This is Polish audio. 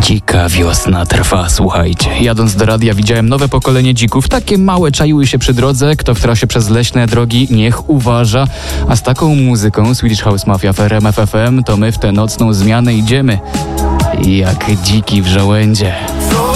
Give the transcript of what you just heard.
Dzika wiosna trwa, słuchajcie. Jadąc do radia widziałem nowe pokolenie dzików. Takie małe czaiły się przy drodze. Kto w trasie przez leśne drogi, niech uważa. A z taką muzyką Swedish House Mafia w RMF FM to my w tę nocną zmianę idziemy jak dziki w żołędzie.